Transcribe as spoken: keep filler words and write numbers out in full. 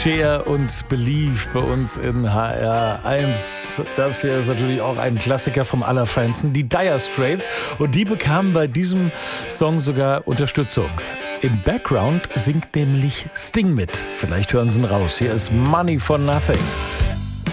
Cher und Believe bei uns in H R eins. Das hier ist natürlich auch ein Klassiker vom Allerfeinsten, die Dire Straits. Und die bekamen bei diesem Song sogar Unterstützung. Im Background singt nämlich Sting mit. Vielleicht hören Sie ihn raus. Hier ist Money for Nothing.